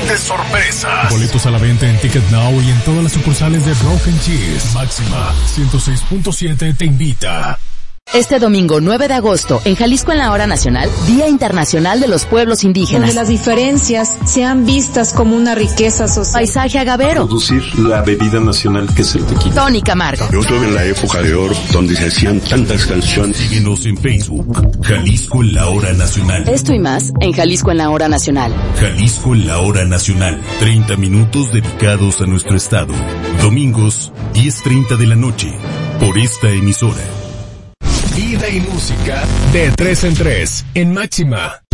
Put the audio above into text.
de sorpresa. Boletos a la venta en Ticket Now y en todas las sucursales de Broken Cheese. Máxima 106.7 te invita. Este domingo 9 de agosto, en Jalisco en la Hora Nacional, Día Internacional de los Pueblos Indígenas. Donde las diferencias sean vistas como una riqueza social. Paisaje agavero. Producir la bebida nacional que es el tequila. Tony Camargo. Yo estuve en la época de oro donde se hacían tantas canciones. Síguenos en Facebook, Jalisco en la Hora Nacional. Esto y más en Jalisco en la Hora Nacional. Jalisco en la Hora Nacional. 30 minutos dedicados a nuestro estado. Domingos, 10:30 de la noche. Por esta emisora. Vida y música de 3 en 3 en Máxima